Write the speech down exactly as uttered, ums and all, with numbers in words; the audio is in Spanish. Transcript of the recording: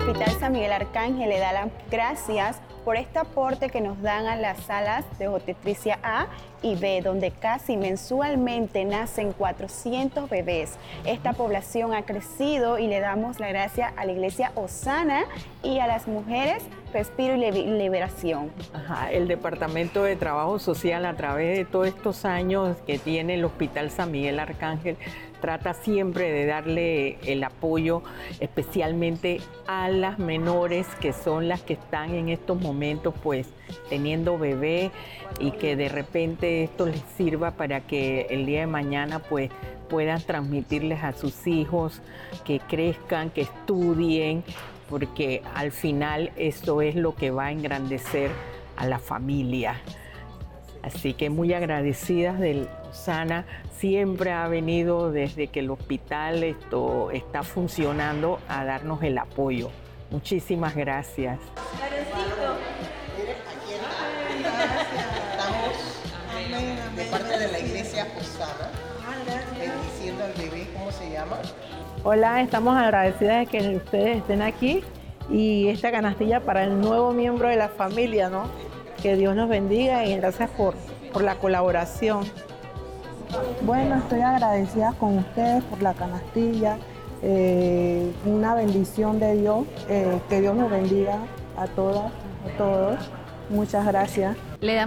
Hospital San Miguel Arcángel le da las gracias por este aporte que nos dan a las salas de obstetricia A y B, donde casi mensualmente nacen cuatrocientos bebés. Esta población ha crecido y le damos la gracia a la Iglesia Osana y a las mujeres Respiro y Liberación. Ajá, el Departamento de Trabajo Social, a través de todos estos años que tiene el Hospital San Miguel Arcángel, trata siempre de darle el apoyo especialmente a las menores, que son las que están en estos momentos pues teniendo bebé, y que de repente esto les sirva para que el día de mañana pues puedan transmitirles a sus hijos, que crezcan, que estudien, porque al final eso es lo que va a engrandecer a la familia. Así que muy agradecidas del Osana, siempre ha venido desde que el hospital esto está funcionando a darnos el apoyo. Muchísimas gracias. Estamos de parte de la Iglesia Osana, bendiciendo al bebé. ¿Cómo se llama? Hola, estamos agradecidas de que ustedes estén aquí y esta canastilla para el nuevo miembro de la familia, ¿no? Que Dios nos bendiga y gracias por, por la colaboración. Bueno, estoy agradecida con ustedes por la canastilla, eh, una bendición de Dios, eh, que Dios nos bendiga a todas, a todos. Muchas gracias. Le